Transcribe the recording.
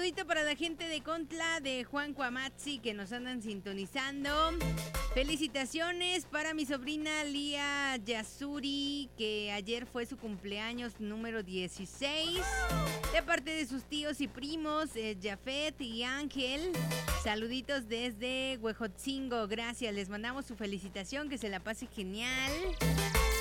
saludito para la gente de Contla, de Juan Cuamatzi, que nos andan sintonizando. Felicitaciones para mi sobrina Lía Yasuri, que ayer fue su cumpleaños número 16. De parte de sus tíos y primos, Jafet y Ángel. Saluditos desde Huejotzingo, gracias. Les mandamos su felicitación, que se la pase genial.